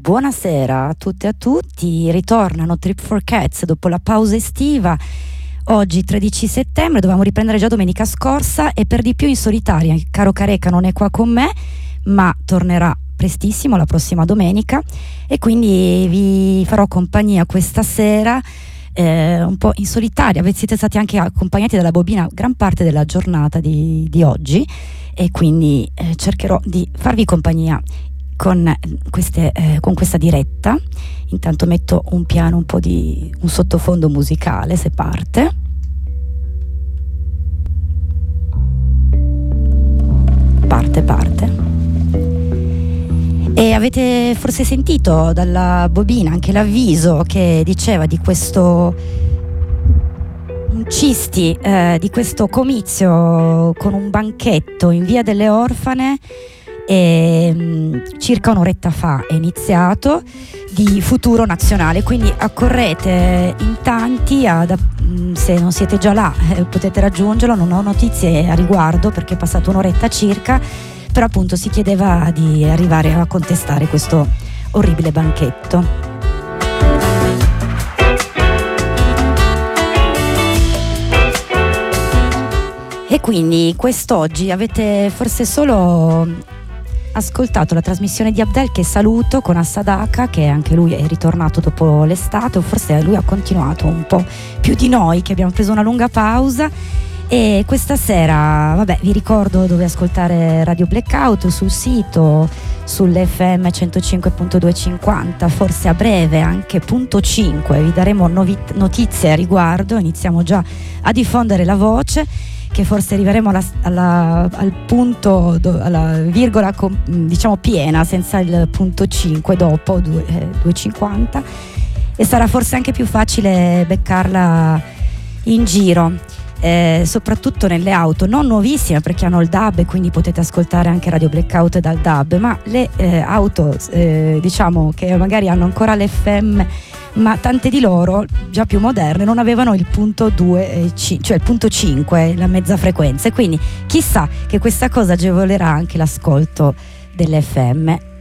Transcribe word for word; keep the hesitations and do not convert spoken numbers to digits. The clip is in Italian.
Buonasera a tutte e a tutti, ritornano Trip for Cats dopo la pausa estiva. Oggi tredici settembre, dovevamo riprendere già domenica scorsa e per di più in solitaria. Il caro Careca non è qua con me, ma tornerà prestissimo la prossima domenica e quindi vi farò compagnia questa sera eh, un po' in solitaria. Siete stati anche accompagnati dalla bobina gran parte della giornata di, di oggi e quindi eh, cercherò di farvi compagnia con, queste, eh, con questa diretta. Intanto metto un piano, un po' di un sottofondo musicale se parte. Parte, parte. E avete forse sentito dalla bobina anche l'avviso che diceva di questo Cisti, eh, di questo comizio con un banchetto in Via delle Orfane. E, mh, circa un'oretta fa è iniziato, di Futuro Nazionale, quindi accorrete in tanti ad, mh, se non siete già là eh, potete raggiungerlo. Non ho notizie a riguardo perché è passata un'oretta circa, però appunto si chiedeva di arrivare a contestare questo orribile banchetto. E quindi quest'oggi avete forse solo ascoltato la trasmissione di Abdel, che saluto, con Assadaka, che anche lui è ritornato dopo l'estate, o forse lui ha continuato un po' più di noi che abbiamo preso una lunga pausa. E questa sera, vabbè, vi ricordo dove ascoltare Radio Blackout, sul sito, sull'F M centocinque virgola duecentocinquanta, forse a breve anche punto cinque, vi daremo novi- notizie a riguardo. Iniziamo già a diffondere la voce, che forse arriveremo alla, alla, al punto, do, alla virgola com, diciamo piena, senza il punto cinque dopo, due, eh, duecentocinquanta, e sarà forse anche più facile beccarla in giro, eh, soprattutto nelle auto, non nuovissime perché hanno il D A B e quindi potete ascoltare anche Radio Blackout dal D A B, ma le eh, auto eh, diciamo che magari hanno ancora l'F M, ma tante di loro già più moderne non avevano il punto due, cioè il punto cinque, la mezza frequenza, e quindi chissà che questa cosa agevolerà anche l'ascolto dell'F M.